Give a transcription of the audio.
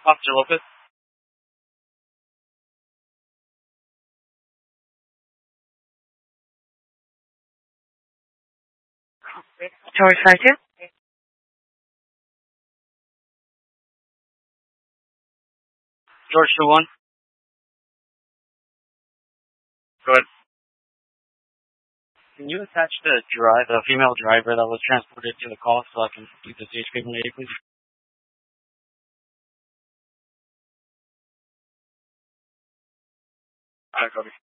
Officer Lopez. George Sergeant? George 2-1. Go ahead. Can you attach the female driver that was transported to the call so I can keep the CHP 180, please? Alright, copy.